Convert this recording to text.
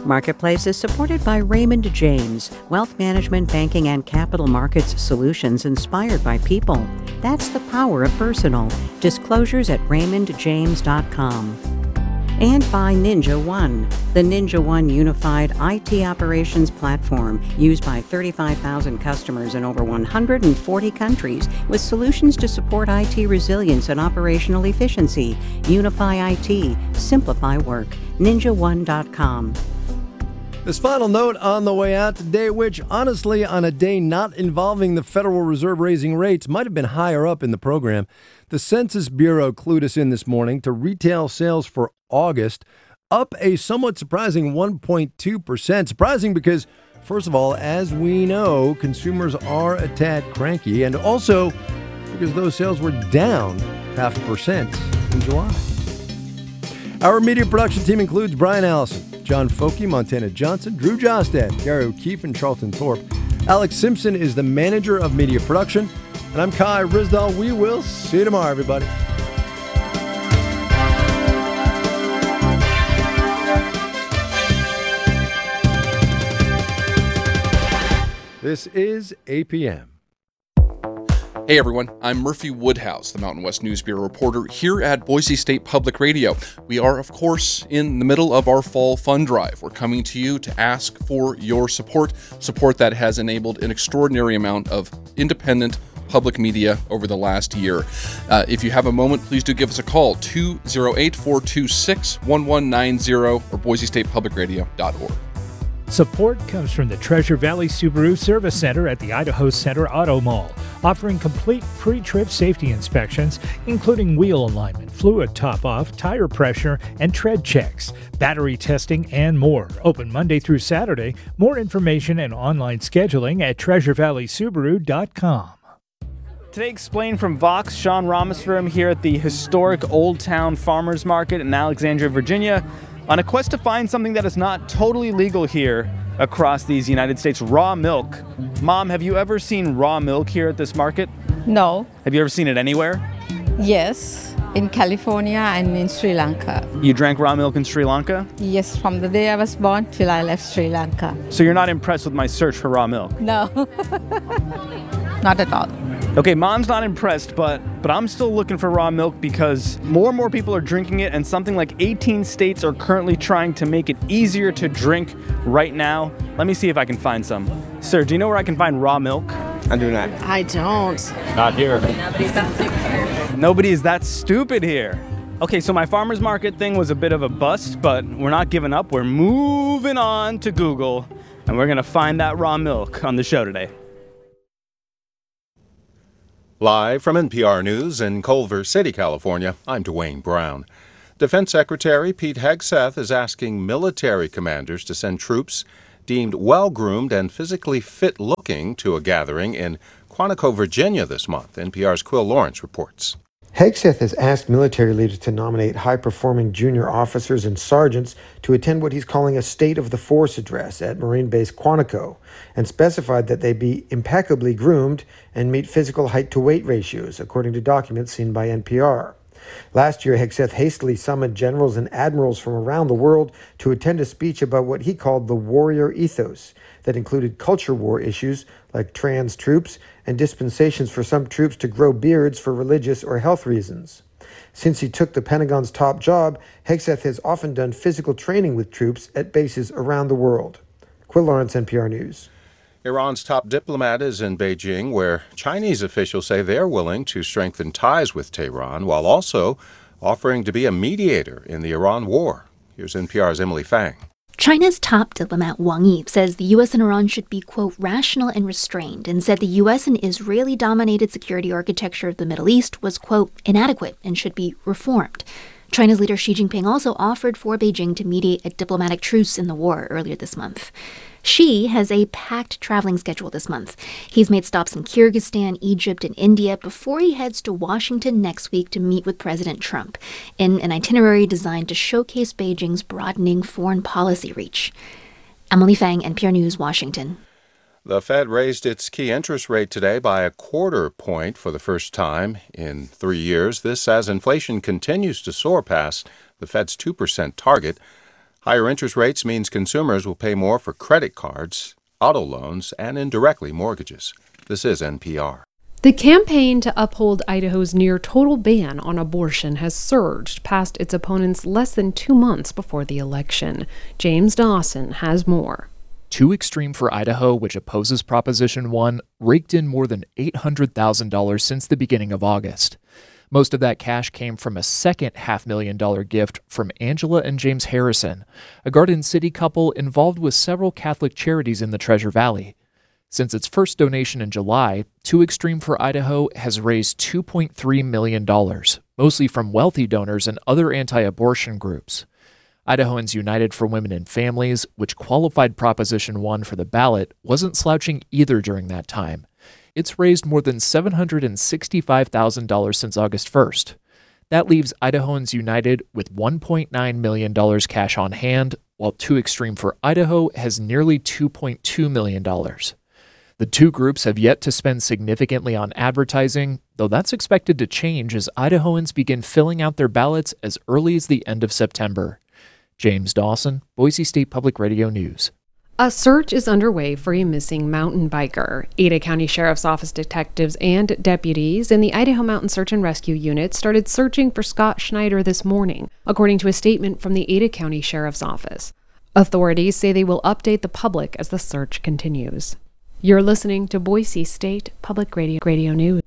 Marketplace is supported by Raymond James, wealth management, banking, and capital markets solutions inspired by people. That's the power of personal. Disclosures at raymondjames.com. And by Ninja One, the Ninja One unified IT operations platform used by 35,000 customers in over 140 countries with solutions to support IT resilience and operational efficiency. Unify IT. Simplify work. NinjaOne.com. This final note on the way out today, which honestly on a day not involving the Federal Reserve raising rates might have been higher up in the program. The Census Bureau clued us in this morning to retail sales for August, up a somewhat surprising 1.2%. Surprising because, first of all, as we know, consumers are a tad cranky, and also because those sales were down 0.5% in July. Our media production team includes Brian Allison, John Folke, Montana Johnson, Drew Jostad, Gary O'Keefe, and Charlton Thorpe. Alex Simpson is the manager of media production, and I'm Kai Risdall. We will see you tomorrow, everybody. This is APM. Hey everyone, I'm Murphy Woodhouse, the Mountain West News Bureau reporter here at Boise State Public Radio. We are, of course, in the middle of our fall fund drive. We're coming to you to ask for your support that has enabled an extraordinary amount of independent public media over the last year. If you have a moment, please do give us a call, 208-426-1190 or boisestatepublicradio.org. Support comes from the Treasure Valley Subaru Service Center at the Idaho Center Auto Mall, offering complete pre-trip safety inspections, including wheel alignment, fluid top-off, tire pressure, and tread checks, battery testing, and more. Open Monday through Saturday. More information and online scheduling at treasurevalleysubaru.com. Today, Explain from Vox, Sean Ramaswamy here at the historic Old Town Farmers Market in Alexandria, Virginia, on a quest to find something that is not totally legal here across these United States, raw milk. Mom, have you ever seen raw milk here at this market? No. Have you ever seen it anywhere? Yes, in California and in Sri Lanka. You drank raw milk in Sri Lanka? Yes, from the day I was born till I left Sri Lanka. So you're not impressed with my search for raw milk? No, not at all. Okay, Mom's not impressed, but I'm still looking for raw milk because more and more people are drinking it, and something like 18 states are currently trying to make it easier to drink right now. Let me see if I can find some. Sir, do you know where I can find raw milk? I do not. I don't. Not here. Nobody is that stupid here. Okay, so my farmer's market thing was a bit of a bust, but we're not giving up. We're moving on to Google, and we're going to find that raw milk on the show today. Live from NPR News in Culver City, California, I'm Dwayne Brown. Defense Secretary Pete Hegseth is asking military commanders to send troops deemed well-groomed and physically fit-looking to a gathering in Quantico, Virginia this month. NPR's Quill Lawrence reports. Hegseth has asked military leaders to nominate high-performing junior officers and sergeants to attend what he's calling a State of the Force address at Marine Base Quantico, and specified that they be impeccably groomed and meet physical height-to-weight ratios, according to documents seen by NPR. Last year, Hegseth hastily summoned generals and admirals from around the world to attend a speech about what he called the warrior ethos, that included culture war issues like trans troops and dispensations for some troops to grow beards for religious or health reasons. Since he took the Pentagon's top job, Hegseth has often done physical training with troops at bases around the world. Quill Lawrence, NPR News. Iran's top diplomat is in Beijing, where Chinese officials say they're willing to strengthen ties with Tehran while also offering to be a mediator in the Iran war. Here's NPR's Emily Fang. China's top diplomat Wang Yi says the U.S. and Iran should be, quote, rational and restrained, and said the U.S. and Israeli-dominated security architecture of the Middle East was, quote, inadequate and should be reformed. China's leader Xi Jinping also offered for Beijing to mediate a diplomatic truce in the war earlier this month. Xi has a packed traveling schedule this month. He's made stops in Kyrgyzstan, Egypt, and India before he heads to Washington next week to meet with President Trump in an itinerary designed to showcase Beijing's broadening foreign policy reach. Emily Fang, NPR News, Washington. The Fed raised its key interest rate today by 1/4 point for the first time in 3 years. This as inflation continues to soar past the Fed's 2% target. Higher interest rates means consumers will pay more for credit cards, auto loans, and indirectly mortgages. This is NPR. The campaign to uphold Idaho's near-total ban on abortion has surged past its opponents less than 2 months before the election. James Dawson has more. Too Extreme for Idaho, which opposes Proposition 1, raked in more than $800,000 since the beginning of August. Most of that cash came from a second $500,000 gift from Angela and James Harrison, a Garden City couple involved with several Catholic charities in the Treasure Valley. Since its first donation in July, Too Extreme for Idaho has raised $2.3 million, mostly from wealthy donors and other anti-abortion groups. Idahoans United for Women and Families, which qualified Proposition 1 for the ballot, wasn't slouching either during that time. It's raised more than $765,000 since August 1st. That leaves Idahoans United with $1.9 million cash on hand, while Too Extreme for Idaho has nearly $2.2 million. The two groups have yet to spend significantly on advertising, though that's expected to change as Idahoans begin filling out their ballots as early as the end of September. James Dawson, Boise State Public Radio News. A search is underway for a missing mountain biker. Ada County Sheriff's Office detectives and deputies in the Idaho Mountain Search and Rescue Unit started searching for Scott Schneider this morning, according to a statement from the Ada County Sheriff's Office. Authorities say they will update the public as the search continues. You're listening to Boise State Public Radio News.